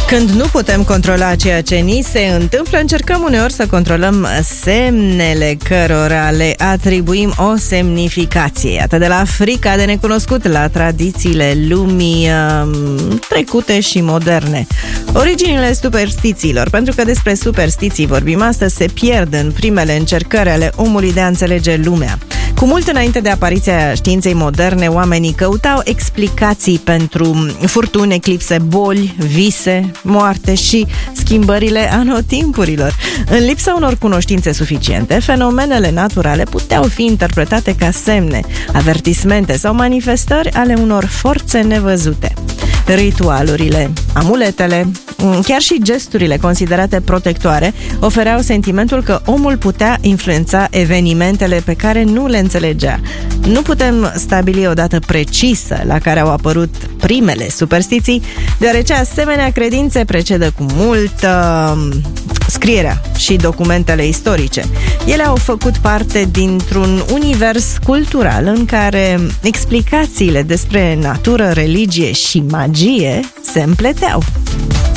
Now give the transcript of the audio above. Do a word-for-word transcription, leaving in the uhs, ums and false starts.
Când nu putem controla ceea ce ni se întâmplă, încercăm uneori să controlăm semnele cărora le atribuim o semnificație. Atât de la frica de necunoscut la tradițiile lumii um, trecute și moderne. Originile superstițiilor, pentru că despre superstiții vorbim astăzi, se pierd în primele încercări ale omului de a înțelege lumea. Cu mult înainte de apariția științei moderne, oamenii căutau explicații pentru furtuni, eclipse, boli, vise, moarte și schimbările anotimpurilor. În lipsa unor cunoștințe suficiente, fenomenele naturale puteau fi interpretate ca semne, avertismente sau manifestări ale unor forțe nevăzute. Ritualurile, amuletele, chiar și gesturile considerate protectoare ofereau sentimentul că omul putea influența evenimentele pe care nu le înțelegea. Nu putem stabili o dată precisă la care au apărut primele superstiții, deoarece asemenea credințe precedă cu multă scrierea și documentele istorice. Ele au făcut parte dintr-un univers cultural în care explicațiile despre natură, religie și magie se împleteau.